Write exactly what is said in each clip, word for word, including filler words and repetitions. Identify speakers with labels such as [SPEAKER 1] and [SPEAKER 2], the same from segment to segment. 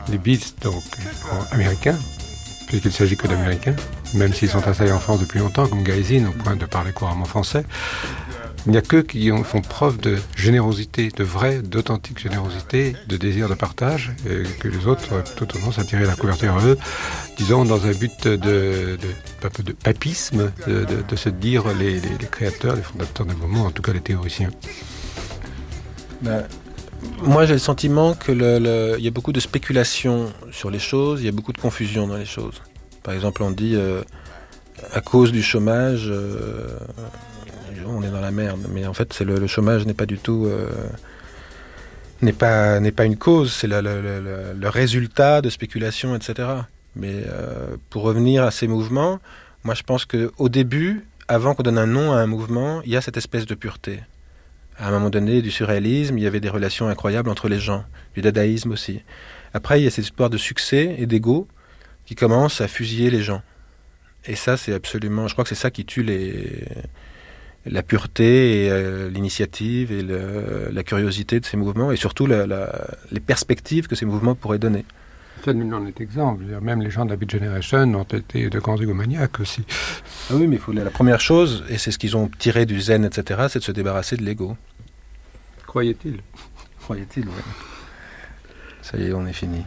[SPEAKER 1] les Beats, donc américains, puisqu'il ne s'agit que d'Américains, même s'ils sont installés en France depuis longtemps, comme Gaëzine, au point de parler couramment français. Il n'y a qu'eux qui ont, font preuve de générosité, de vraie, d'authentique générosité, de désir de partage, et que les autres ont plutôt tendance à tirer la couverture à eux, disons dans un but de, de, de, de papisme, de, de, de se dire les, les, les créateurs, les fondateurs du mouvement, en tout cas les théoriciens.
[SPEAKER 2] Ben, moi j'ai le sentiment que le, le, il y a beaucoup de spéculation sur les choses, il y a beaucoup de confusion dans les choses. Par exemple, on dit euh, à cause du chômage, euh, on est dans la merde, mais en fait c'est le, le chômage n'est pas du tout euh, n'est pas n'est pas une cause, c'est le, le, le, le résultat de spéculation, et cetera. Mais euh, pour revenir à ces mouvements, moi je pense que au début, avant qu'on donne un nom à un mouvement, il y a cette espèce de pureté. À un moment donné, du surréalisme, il y avait des relations incroyables entre les gens, du dadaïsme aussi. Après, il y a cette histoire de succès et d'ego qui commence à fusiller les gens. Et ça, c'est absolument... Je crois que c'est ça qui tue les, la pureté et euh, l'initiative et le, la curiosité de ces mouvements et surtout la, la, les perspectives que ces mouvements pourraient donner.
[SPEAKER 1] Ça nous en est exemple. Même les gens de la Beat Generation ont été de grands égomaniaques aussi.
[SPEAKER 2] Ah oui, mais il faut, la première chose, et c'est ce qu'ils ont tiré du zen, et cetera, c'est de se débarrasser de l'ego.
[SPEAKER 1] Croyait-il.
[SPEAKER 2] Croyait-il, oui. Ça y est, on est fini.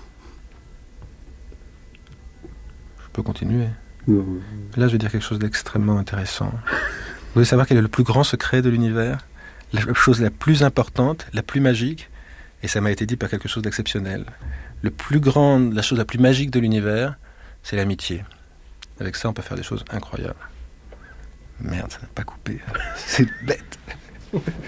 [SPEAKER 2] Je peux continuer.
[SPEAKER 1] Non.
[SPEAKER 2] Là, je vais dire quelque chose d'extrêmement intéressant. Vous voulez savoir quel est le plus grand secret de l'univers ? La chose la plus importante, la plus magique, et ça m'a été dit par quelque chose d'exceptionnel. Le plus grand, la chose la plus magique de l'univers, c'est l'amitié. Avec ça, on peut faire des choses incroyables. Merde, ça n'a pas coupé. C'est bête.